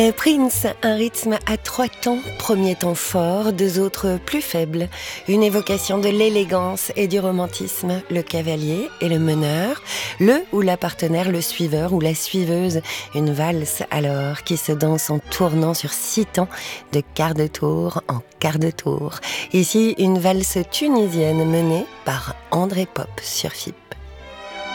Prince, un rythme à 3 temps, premier temps fort, 2 autres plus faibles, une évocation de l'élégance et du romantisme, le cavalier et le meneur, le ou la partenaire, le suiveur ou la suiveuse, une valse alors qui se danse en tournant sur 6 temps, de quart de tour en quart de tour. Ici, une valse tunisienne menée par André Pop sur FIP.